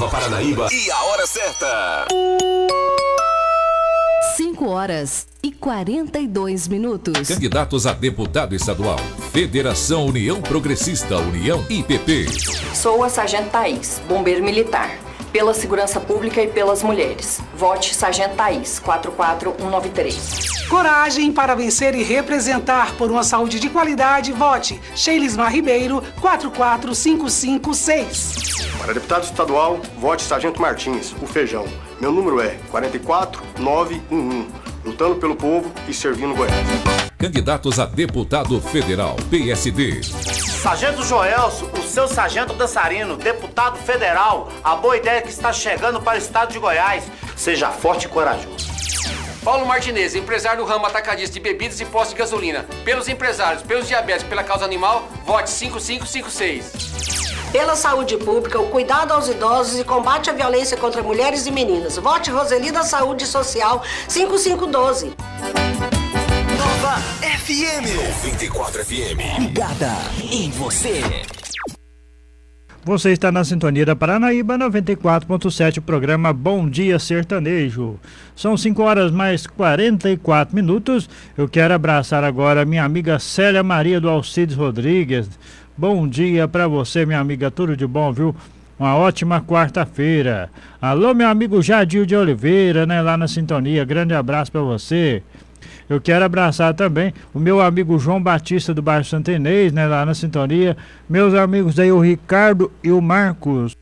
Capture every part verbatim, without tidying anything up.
Nova Paranaíba e a hora certa. cinco horas e quarenta e dois minutos. Candidatos a deputado estadual. Federação União Progressista, União I P P. Sou a Sargento Thaís, bombeiro militar. Pela segurança pública e pelas mulheres. Vote Sargento Thaís, quatro quatro um nove três. Coragem para vencer e representar por uma saúde de qualidade. Vote Sheilismar Ribeiro, quatro quatro cinco cinco seis. Para deputado estadual, vote Sargento Martins, o Feijão. Meu número é quatro quatro nove um um. Lutando pelo povo e servindo Goiás. Candidatos a deputado federal, P S D. Sargento Joelso, o seu sargento dançarino, deputado federal, a boa ideia que está chegando para o estado de Goiás. Seja forte e corajoso. Paulo Martinez, empresário do ramo atacadista de bebidas e postos de gasolina. Pelos empresários, pelos diabéticos, pela causa animal, vote cinco cinco cinco seis. Pela saúde pública, o cuidado aos idosos e combate à violência contra mulheres e meninas. Vote Roseli da Saúde Social, cinco cinco um dois. Nova F M. noventa e quatro F M. Ligada em você. Você está na sintonia da Paranaíba noventa e quatro ponto sete, o programa Bom Dia Sertanejo. São cinco horas mais quarenta e quatro minutos. Eu quero abraçar agora minha amiga Célia Maria do Alcides Rodrigues. Bom dia para você, minha amiga, tudo de bom, viu? Uma ótima quarta-feira. Alô, meu amigo Jadil de Oliveira, né, lá na sintonia. Grande abraço para você. Eu quero abraçar também o meu amigo João Batista do bairro Santa Inês, né, lá na sintonia. Meus amigos aí, o Ricardo e o Marcos.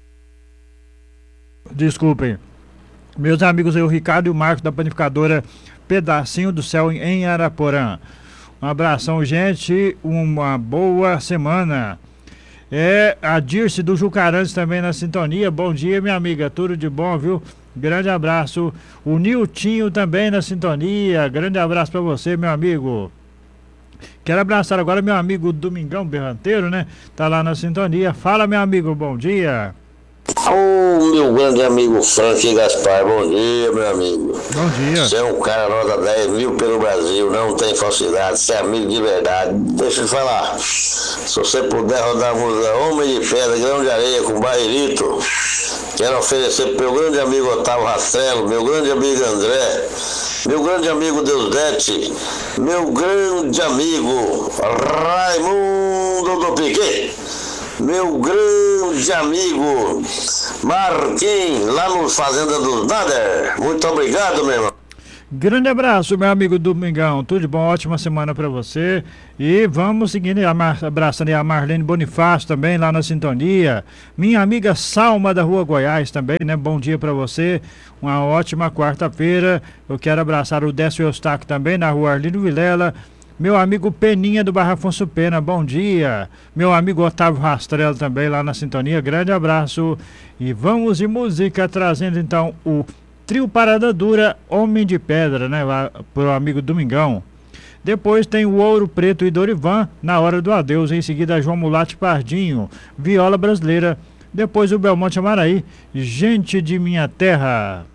Desculpem. Meus amigos aí, o Ricardo e o Marcos da panificadora Pedacinho do Céu em Araporã. Um abração, gente. Uma boa semana. É a Dirce do Jucarantes também na sintonia. Bom dia, minha amiga. Tudo de bom, viu? Grande abraço. O Niltinho também na sintonia. Grande abraço para você, meu amigo. Quero abraçar agora meu amigo Domingão Berranteiro, né? Tá lá na sintonia. Fala, meu amigo. Bom dia. Ô, oh, meu grande amigo Frank Gaspar, bom dia, meu amigo. Bom dia. Você é um cara nota dez mil pelo Brasil, não tem falsidade, você é amigo de verdade. Deixa eu te falar, se você puder rodar a música Homem de Pedra, Grão de Areia com Bairrito, quero oferecer pro meu grande amigo Otávio Rastrello, meu grande amigo André, meu grande amigo Deusdete, meu grande amigo Raimundo do Piquet, meu grande amigo Marquinhos, lá no Fazenda dos Nader. Muito obrigado, meu irmão. Grande abraço, meu amigo Domingão. Tudo de bom, ótima semana pra você. E vamos seguindo, abraçando a Marlene Bonifácio também lá na sintonia. Minha amiga Salma da Rua Goiás também, né? Bom dia pra você. Uma ótima quarta-feira. Eu quero abraçar o Décio Eustáquio também na Rua Arlindo Vilela. Meu amigo Peninha do Barra Afonso Pena, bom dia. Meu amigo Otávio Rastrello também lá na sintonia, grande abraço. E vamos de música, trazendo então o Trio Parada Dura, Homem de Pedra, né, pro amigo Domingão. Depois tem o Ouro Preto e Dorivan, Na Hora do Adeus. Em seguida João Mulate Pardinho, Viola Brasileira. Depois o Belmonte Amaraí, Gente de Minha Terra.